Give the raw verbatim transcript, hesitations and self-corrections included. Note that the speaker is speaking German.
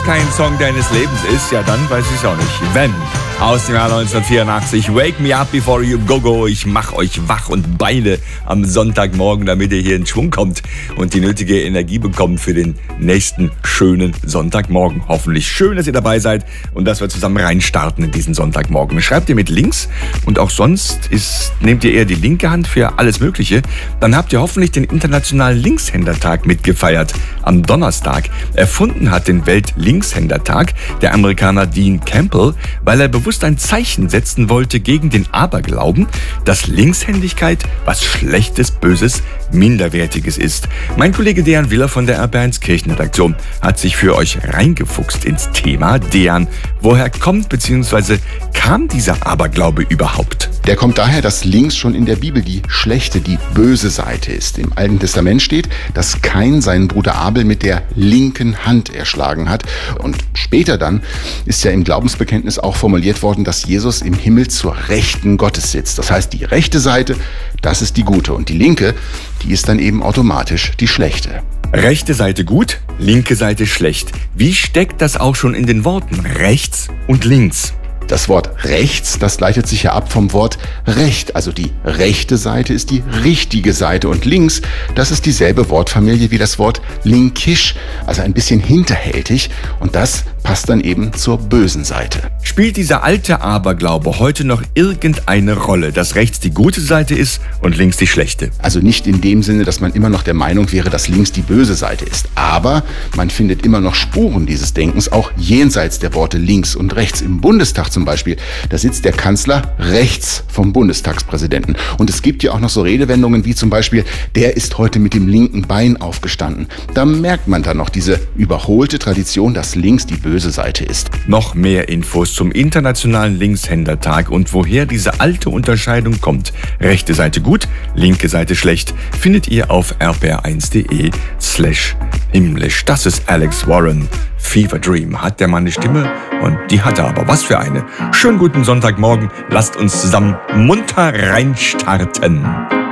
kein Song deines Lebens ist, ja dann weiß ich es auch nicht. Wenn aus dem Jahr neunzehnhundertvierundachtzig, Wake Me Up Before You Go Go, ich mach euch wach und beide am Sonntagmorgen, damit ihr hier in Schwung kommt und die nötige Energie bekommt für den nächsten schönen Sonntagmorgen. Hoffentlich schön, dass ihr dabei seid und dass wir zusammen reinstarten in diesen Sonntagmorgen. Schreibt ihr mit links und auch sonst ist, nehmt ihr eher die linke Hand für alles Mögliche, dann habt ihr hoffentlich den Internationalen Linkshändertag mitgefeiert am Donnerstag. Erfunden hat den Welt-Linkshändertag der Amerikaner Dean Campbell, weil er bewusst ein Zeichen setzen wollte gegen den Aberglauben, dass Linkshändigkeit was Schlechtes, Böses, Minderwertiges ist. Mein Kollege Dejan Willer von der R B eins Kirchenredaktion hat sich für euch reingefuchst ins Thema. Dejan, woher kommt bzw. kam dieser Aberglaube überhaupt? Der kommt daher, dass links schon in der Bibel die schlechte, die böse Seite ist. Im Alten Testament steht, dass Kain seinen Bruder Abel mit der linken Hand erschlagen hat. Und später dann ist ja im Glaubensbekenntnis auch formuliert worden, dass Jesus im Himmel zur Rechten Gottes sitzt. Das heißt, die rechte Seite, das ist die gute. Und die linke, die ist dann eben automatisch die schlechte. Rechte Seite gut, linke Seite schlecht. Wie steckt das auch schon in den Worten rechts und links? Das Wort rechts, das leitet sich ja ab vom Wort Recht. Also die rechte Seite ist die richtige Seite und links, das ist dieselbe Wortfamilie wie das Wort linkisch, also ein bisschen hinterhältig und das passt dann eben zur bösen Seite. Spielt dieser alte Aberglaube heute noch irgendeine Rolle, dass rechts die gute Seite ist und links die schlechte? Also nicht in dem Sinne, dass man immer noch der Meinung wäre, dass links die böse Seite ist. Aber man findet immer noch Spuren dieses Denkens, auch jenseits der Worte links und rechts. Im Bundestag zum Beispiel, da sitzt der Kanzler rechts vom Bundestagspräsidenten. Und es gibt ja auch noch so Redewendungen wie zum Beispiel, der ist heute mit dem linken Bein aufgestanden. Da merkt man dann noch diese überholte Tradition, dass links die böse Seite ist. Noch mehr Infos zum Internationalen Linkshändertag und woher diese alte Unterscheidung kommt. Rechte Seite gut, linke Seite schlecht, findet ihr auf r b r eins punkt d e slash himmlisch. Das ist Alex Warren. Fever Dream. Hat der Mann eine Stimme? Und die hat er aber. Was für eine. Schönen guten Sonntagmorgen. Lasst uns zusammen munter reinstarten.